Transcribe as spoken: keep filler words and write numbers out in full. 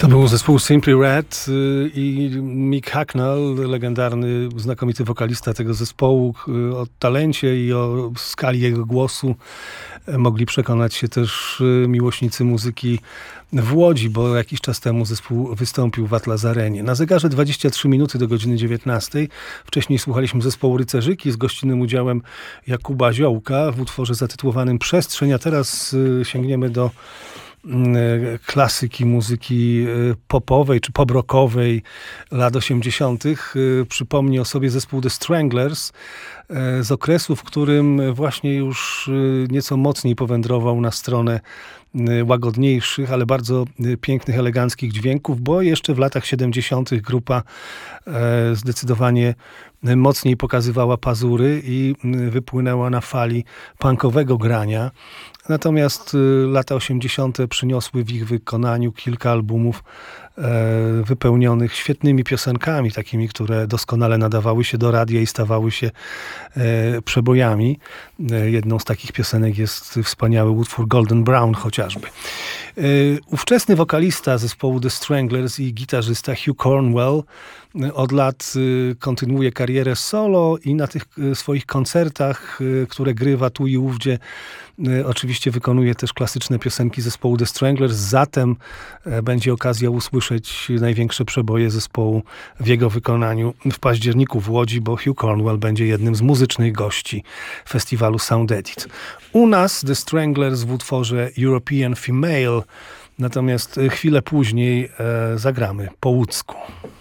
To był zespół Simply Red i Mick Hucknall, legendarny, znakomity wokalista tego zespołu. O talencie i o skali jego głosu mogli przekonać się też miłośnicy muzyki w Łodzi, bo jakiś czas temu zespół wystąpił w Atlas Arenie. Na zegarze dwadzieścia trzy minuty do godziny dziewiętnastej. Wcześniej słuchaliśmy zespołu Rycerzyki z gościnnym udziałem Jakuba Ziołka w utworze zatytułowanym Przestrzeń, a teraz sięgniemy do klasyki muzyki popowej czy pobrockowej lat osiemdziesiątych. Przypomni o sobie zespół The Stranglers z okresu, w którym właśnie już nieco mocniej powędrował na stronę łagodniejszych, ale bardzo pięknych, eleganckich dźwięków, bo jeszcze w latach siedemdziesiątych grupa zdecydowanie mocniej pokazywała pazury i wypłynęła na fali punkowego grania. Natomiast lata osiemdziesiąte przyniosły w ich wykonaniu kilka albumów wypełnionych świetnymi piosenkami, takimi, które doskonale nadawały się do radia i stawały się przebojami. Jedną z takich piosenek jest wspaniały utwór Golden Brown chociażby. Ówczesny wokalista zespołu The Stranglers i gitarzysta Hugh Cornwell od lat kontynuuje karierę solo i na tych swoich koncertach, które grywa tu i ówdzie, oczywiście wykonuje też klasyczne piosenki zespołu The Stranglers. Zatem będzie okazja usłyszeć największe przeboje zespołu w jego wykonaniu w październiku w Łodzi, bo Hugh Cornwell będzie jednym z muzycznych gości festiwalu Sound Edit. U nas The Stranglers w utworze European Female, natomiast chwilę później zagramy po łódzku.